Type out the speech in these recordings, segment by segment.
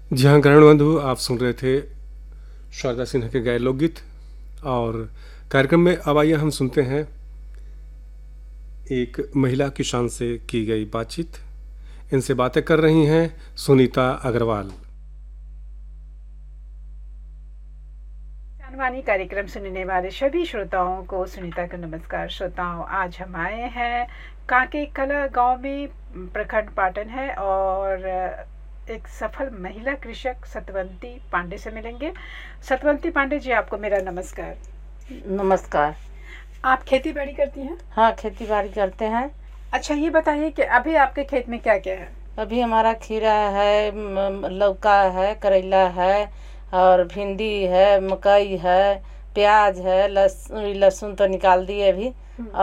जी हाँ, ग्रहण बंधु, आप सुन रहे थे शारदा सिन्हा के गाए लोकगीत। और कार्यक्रम में अब आइए हम सुनते हैं एक महिला किसान से की गई बातचीत। इनसे बातें कर रही हैं सुनीता अग्रवाल। वाणी कार्यक्रम सुनने वाले सभी श्रोताओं को सुनीता का नमस्कार। श्रोताओं, आज हम आए हैं कांके कला गांव में, प्रखंड पाटन है, और एक सफल महिला कृषक सतवंती पांडे से मिलेंगे। सतवंती पांडे जी, आपको मेरा नमस्कार। नमस्कार। आप खेती बाड़ी करती हैं? हाँ, खेती बाड़ी करते हैं। अच्छा, ये बताइए कि अभी आपके खेत में क्या क्या है? अभी हमारा खीरा है, लौका है, करेला है, और भिंडी है, मकई है, प्याज है, लहसुन तो निकाल दिए अभी,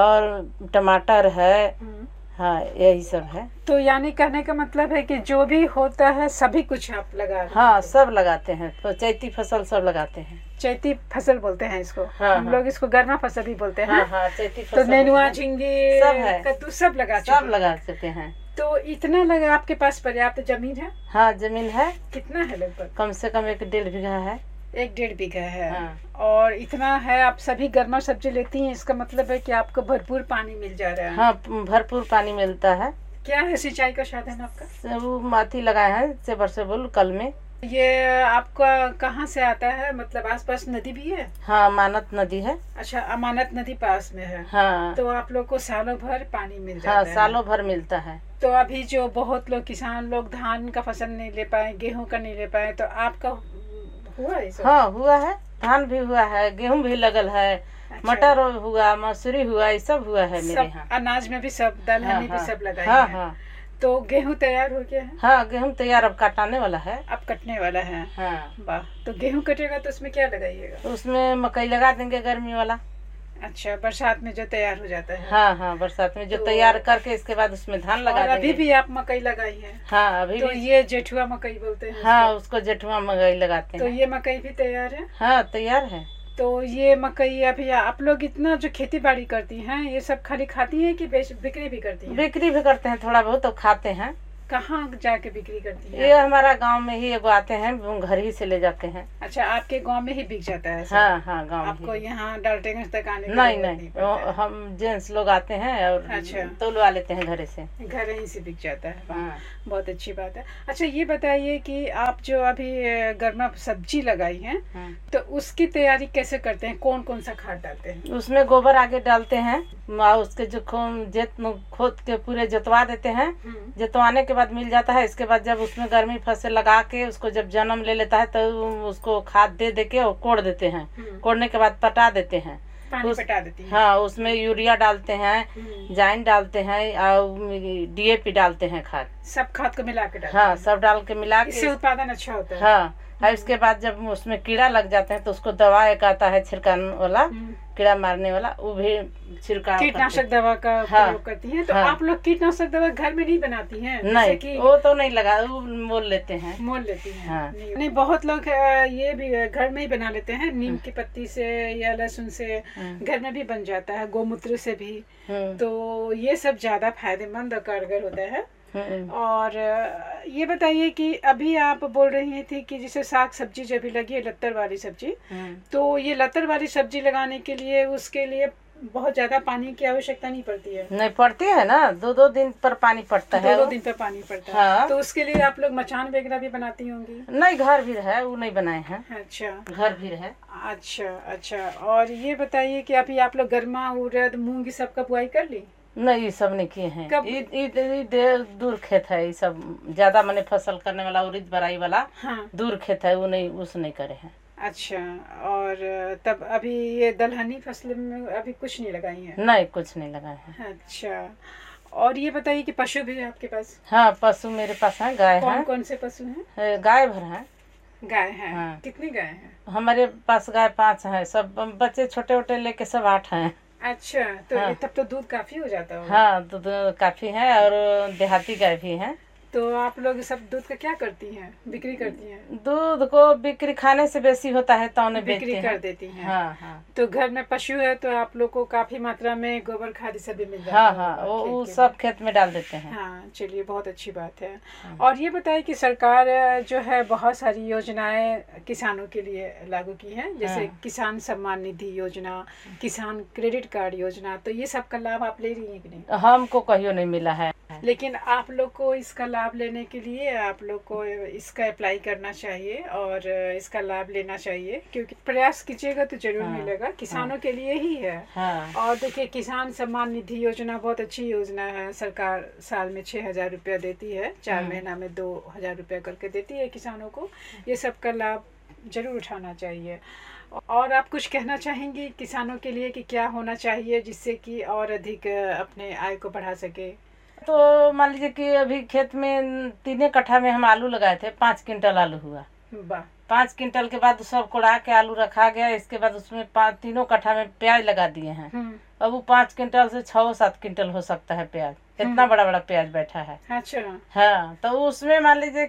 और टमाटर है। हाँ, यही सब है। तो यानी कहने का मतलब है कि जो भी होता है सभी कुछ आप लगा रहे हैं? हाँ, सब लगाते हैं, तो चैती फसल सब लगाते हैं। चैती फसल बोलते हैं इसको। हाँ, हम लोग इसको गर्मा फसल भी बोलते हैं। हाँ, हाँ, चैती फसल। तो नेनुआ, झींगे, सब है, कद्दू सब लगा सकते हैं। तो इतना लगा, आपके पास पर्याप्त जमीन है? हाँ, जमीन है। कितना है लगभग? कम से कम 1-1.5 बीघा है। 1-1.5 बीघा है। हाँ। और इतना है, आप सभी गर्मा सब्जी लेती हैं, इसका मतलब है कि आपको भरपूर पानी मिल जा रहा है। हाँ, भरपूर पानी मिलता है। क्या है सिंचाई का साधन आपका? वो माथी लगाए हैं, सबमर्सिबल कल में। ये आपका कहाँ से आता है? मतलब आसपास नदी भी है? हाँ, अमानत नदी है। अच्छा, अमानत नदी पास में है। हाँ। तो आप लोग को सालों भर पानी मिल जाता हाँ, है? सालों भर मिलता है। तो अभी जो बहुत लोग किसान लोग धान का फसल नहीं ले पाए, गेहूं का नहीं ले पाए, तो आपका हुआ है सब? हाँ, हुआ है। धान भी हुआ है, गेहूं भी लगल है। अच्छा। मटर हुआ, मसूरी हुआ, ये सब हुआ है मेरे यहाँ। अनाज में भी सब, दलहनी भी सब लगाए हाँ, हैं। हाँ। तो गेहूं तैयार हो गया है? हाँ, गेहूं तैयार, अब काटने वाला है। अब कटने वाला है। हाँ। वाह। तो गेहूं कटेगा तो उसमें क्या लगाइएगा? तो उसमें मकई लगा देंगे, गर्मी वाला। अच्छा, बरसात में जो तैयार हो जाता है। हाँ, हाँ, बरसात में जो तैयार करके इसके बाद उसमें धान लगा देंगे। अभी भी आप मकई लगाई है? हाँ, अभी तो भी। ये जेठुआ मकई बोलते हैं? हाँ, उसको जेठुआ मकई लगाते हैं। तो ये मकई भी तैयार है? हाँ, तैयार है। तो ये मकई अभी आप लोग इतना जो खेती बाड़ी करती हैं, ये सब खाली खाती हैं कि बिक्री भी करती हैं? बिक्री भी करते हैं, थोड़ा बहुत तो खाते हैं। कहाँ जाके बिक्री करती हैं? ये हमारा गांव में ही एगो आते हैं, वो घर ही से ले जाते हैं। अच्छा, आपके गांव में ही बिक जाता है सब? हाँ, हाँ, गांव में आपको ही। यहाँ डाल्टनगंज तक आने की नहीं, जरूरत नहीं, पड़ता है? हम जेंट्स लोग आते हैं और अच्छा। तोलवा लेते हैं घरे से। घर ही से बिक जाता है। हाँ। बहुत अच्छी बात है। अच्छा, ये बताइए कि आप जो अभी गर्मा सब्जी लगाई है, हाँ। तो उसकी तैयारी कैसे करते हैं? कौन कौन सा खाद डालते हैं? उसमें गोबर आगे डालते हैं, और उसके जो खोद के पूरे जोतवा देते हैं। जोतवाने के बाद मिल जाता है। इसके बाद जब उसमें गर्मी फसल लगा के उसको जब जन्म ले लेता है तो उसको खाद दे के और कोड़ देते हैं। कोड़ने के बाद पटा देते हैं। पानी पटा देती हैं? हाँ, उसमें यूरिया डालते हैं, जाइन डालते हैं, और DAP डालते हैं खाद। सब खाद को मिला के डालते हाँ, हैं? सब डाल के मिला के। इससे उत्पादन अच्छा होता है? हाँ। और इसके बाद जब उसमें कीड़ा लग जाते हैं तो उसको दवा एक आता है छिड़काने वाला, कीड़ा मारने वाला, वो भी छिड़काव। कीटनाशक दवा का प्रयोग करती हैं? तो आप लोग कीटनाशक दवा घर में नहीं बनाती हैं? नहीं, वो तो नहीं लगा, वो मोल लेते हैं। मोल लेती हैं? हाँ। नहीं, बहुत लोग ये भी घर में ही बना लेते हैं, नीम की पत्ती से या लहसुन से घर में भी बन जाता है, गोमूत्र से भी। तो ये सब ज्यादा फायदेमंद और कारगर होता है। और ये बताइए कि अभी आप बोल रही थी कि जैसे साग सब्जी जब भी लगी है, लत्तर वाली सब्जी, तो ये लत्तर वाली सब्जी लगाने के लिए उसके लिए बहुत ज्यादा पानी की आवश्यकता नहीं पड़ती है? नहीं पड़ती है ना, 2-2 दिन पर पानी पड़ता है। 2 दिन पर पानी पड़ता है। हाँ। तो उसके लिए आप लोग मचान वगैरह भी बनाती होंगी? नहीं, घर भी है, वो नहीं बनाए हैं। अच्छा, घर भी है। अच्छा, अच्छा। और ये बताइए कि अभी आप लोग गर्मा, उड़द, मूंग, ये सब का बुआई कर ली? नहीं, ये सब नहीं किए हैं। कब? दूर खेत है, ये सब ज्यादा मैंने फसल करने वाला, उड़द बराई वाला। हाँ। दूर खेत है, वो नहीं, उस नहीं करे हैं। अच्छा। और तब अभी ये दलहनी फसल में अभी कुछ नहीं लगाई है? नहीं, कुछ नहीं लगाए हैं। अच्छा। और ये बताइए कि पशु भी है आपके पास? हाँ, पशु मेरे पास है, गाय है। कौन कौन से पशु हैं? गाय भर है। गाय है? हाँ। कितनी गाय है? हमारे पास गाय 5 है, सब बच्चे छोटे छोटे लेके सब 8 हैं। अच्छा, तो हाँ। तब तो दूध काफी हो जाता होगा? हाँ, दूध काफी है, और देहाती गाय भी है। तो आप लोग सब दूध का क्या करती हैं, बिक्री करती हैं? दूध को बिक्री खाने से बेसी होता है तो उन्हें बिक्री बेचते कर हैं। देती हैं। हाँ हाँ तो घर में पशु है तो आप लोग को काफी मात्रा में गोबर खाद सब भी मिल जाता हाँ होगा हाँ, वो खेत के सब खेत में डाल देते हैं। लिए। हाँ चलिए, बहुत अच्छी बात है। और ये बताइए कि सरकार जो है बहुत सारी योजनाएं किसानों के लिए लागू की हैं, जैसे हाँ। किसान सम्मान निधि योजना, किसान क्रेडिट कार्ड योजना, तो ये सब का लाभ आप ले रही हैं कि नहीं? हमको कहियो नहीं मिला है। लेकिन आप लोग को इसका लाभ लेने के लिए आप लोग को इसका अप्लाई करना चाहिए और इसका लाभ लेना चाहिए, क्योंकि प्रयास कीजिएगा तो जरूर हाँ, मिलेगा। किसानों के लिए ही है। हाँ और देखिए, किसान सम्मान निधि योजना बहुत अच्छी योजना है। सरकार साल में 6,000 रुपया देती है, 4 महीना में 2,000 रुपया करके देती है किसानों को। ये सब का लाभ जरूर उठाना चाहिए। और आप कुछ कहना चाहेंगी किसानों के लिए कि क्या होना चाहिए जिससे कि और अधिक अपने आय को बढ़ा सके? तो मान लीजिए कि अभी खेत में 3 कट्ठा में हम आलू लगाए थे, 5 क्विंटल आलू हुआ। वाह। 5 क्विंटल के बाद सब कोड़ा के आलू रखा गया। इसके बाद उसमें 3 कट्ठा में प्याज लगा दिए हैं। अब वो 5 क्विंटल से 6-7 क्विंटल हो सकता है प्याज। इतना बड़ा बड़ा प्याज बैठा है। अच्छा। हाँ, तो उसमें मान लीजिए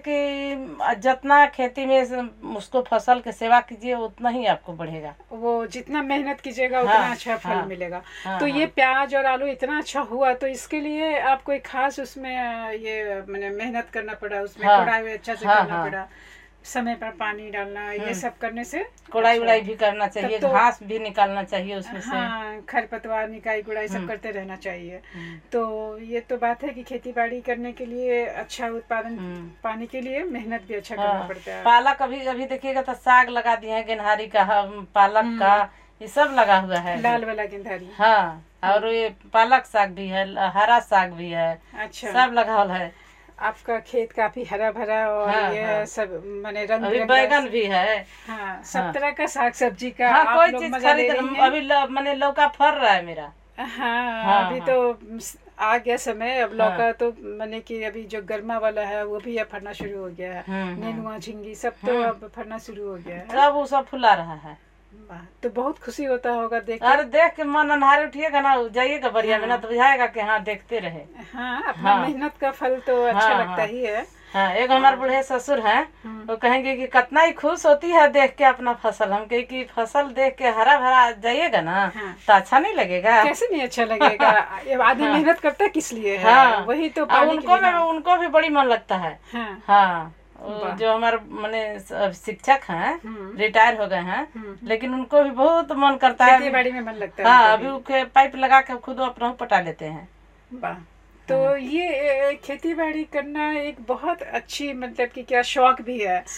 कि जितना खेती में उसको फसल की सेवा कीजिए उतना ही आपको बढ़ेगा। वो जितना मेहनत कीजिएगा उतना हाँ, अच्छा फल हाँ, मिलेगा। हाँ, तो ये हाँ। प्याज और आलू इतना अच्छा हुआ तो इसके लिए आपको एक खास उसमें ये मैंने मेहनत करना पड़ा, उसमें हाँ, कोड़ाई अच्छा से हाँ, करना हाँ। पड़ा, समय पर पानी डालना, ये सब करने से कोड़ाई अच्छा। उड़ाई भी करना चाहिए, तब तो- घास भी निकालना चाहिए उसमें से। हाँ, खरपतवार निकाई गुड़ाई सब करते रहना चाहिए। तो ये तो बात है कि खेती बाड़ी करने के लिए अच्छा उत्पादन पाने के लिए मेहनत भी अच्छा करना हाँ, पड़ता है। पालक अभी अभी देखिएगा तो साग लगा दिए हैं, गेनहारी का, पालक का, ये सब लगा हुआ है अभी। लाल वाला गेंदारी। हाँ, और ये पालक साग भी है, हरा साग भी है, अच्छा। सब लगा हुआ है। आपका खेत काफी हरा भरा और हाँ, ये हाँ। सब माने रंग अभी बिरंगा। बैगन भी है। हाँ, सब तरह का साग सब्जी का हाँ, आप कोई लोग चीज मजा ले खरीद रही हैं। अभी मैंने लौका फर रहा है मेरा। हाँ, हाँ, अभी हाँ। तो आ गया समय। अब लौका तो माने कि अभी जो गर्मा वाला है वो भी अब फरना शुरू हो गया है। नेनुआ, झिंगी सब तो अब फरना शुरू हो गया है। सब वो सब फुला रहा है। वाह, तो बहुत खुशी होता होगा देख अरे देख के मन अन्हारे उठिएगा ना, जाइएगा बढ़िया में ना, तो बुझाएगा कि हाँ देखते रहे। हाँ, अपना हाँ। मेहनत का फल तो अच्छा हाँ, लगता हाँ। ही है। हाँ, एक हमारे बूढ़े ससुर हैं, वो कहेंगे कि कितना ही खुश होती है देख के अपना फसल। हम कहे कि फसल देख के हरा भरा जाइएगा ना, हाँ। तो अच्छा नहीं लगेगा। कैसे नहीं अच्छा लगेगा? ये आदमी मेहनत करता है किस लिए है? हाँ, वही तो और पाने के लिए ना। उनको भी बड़ी मन लगता है। हाँ। हाँ, वो वाह। जो हमारे माने शिक्षक हैं, रिटायर हो गए हैं, लेकिन उनको भी बहुत मन करता खेती है। बाड़ी में मन लगता है हाँ, उनको अभी वो पाइप लगा के खुद अपना पटा लेते हैं। भी। वाह। तो ये खेती बाड़ी करना एक बहुत अच्छी मतलब कि क्या शौक भी है।